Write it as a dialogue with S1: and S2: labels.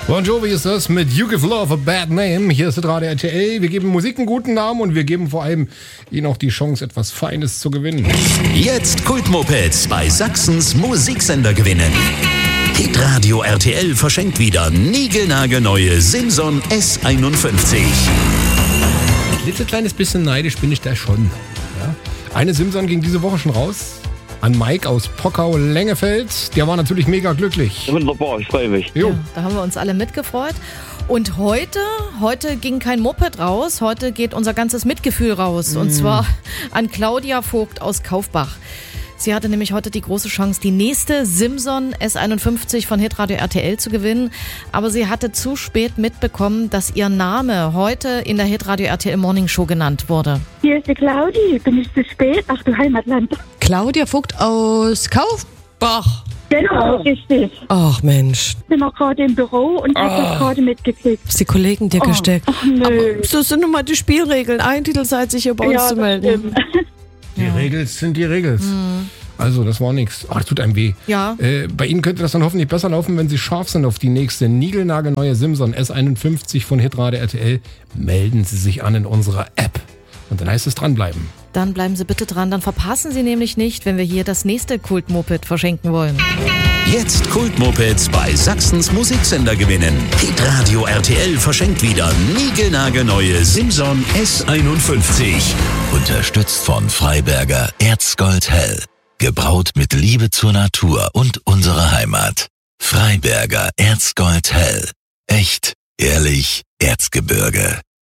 S1: Bon Jovi ist das mit You Give Love a Bad Name. Hier ist Radio RTL. Wir geben Musik einen guten Namen und wir geben vor allem Ihnen auch die Chance, etwas Feines zu gewinnen.
S2: Jetzt Kultmopeds bei Sachsens Musiksender gewinnen. Hitradio RTL verschenkt wieder niegelnagelneue Simson S51.
S1: Ein klitzekleines bisschen neidisch bin ich da schon. Ja? Eine Simson ging diese Woche schon raus. An Mike aus Pockau-Lengefeld. Der war natürlich mega glücklich.
S3: Wunderbar, ich freue mich.
S1: Jo.
S4: Ja, da haben wir uns alle mitgefreut. Und heute ging kein Moped raus, heute geht unser ganzes Mitgefühl raus. Und zwar an Claudia Vogt aus Kaufbach. Sie hatte nämlich heute die große Chance, die nächste Simson S51 von Hitradio RTL zu gewinnen. Aber sie hatte zu spät mitbekommen, dass ihr Name heute in der Hitradio RTL Morning Show genannt wurde.
S5: Hier ist die Claudi. Bin ich zu spät? Ach du Heimatland.
S6: Claudia Vogt aus Kaufbach.
S5: Genau, richtig.
S6: Ach Mensch,
S5: Bin noch gerade im Büro und habe das gerade mitgekriegt.
S6: ist die Kollegen dir gesteckt.
S5: Ach nö.
S6: Aber so sind nun mal die Spielregeln. Ein Titelseite sich hier bei uns
S5: Ja,
S6: zu
S5: das
S6: melden.
S5: stimmt.
S1: Die Regels sind die Regels. Also, das war nichts. Ach, das tut einem weh.
S4: Ja.
S1: Bei Ihnen könnte das dann hoffentlich besser laufen, wenn Sie scharf sind auf die nächste niegelnagelneue Simson S51 von Hitradio RTL. Melden Sie sich an in unserer App. Und dann heißt es dranbleiben.
S4: Dann bleiben Sie bitte dran, dann verpassen Sie nämlich nicht, wenn wir hier das nächste Kultmoped verschenken wollen.
S2: Jetzt Kultmopeds bei Sachsens Musiksender gewinnen. Hitradio RTL verschenkt wieder niegelnagelneue Simson S51.
S7: Unterstützt von Freiberger Erzgold Hell. Gebraut mit Liebe zur Natur und unserer Heimat. Freiberger Erzgold Hell. Echt, ehrlich, Erzgebirge.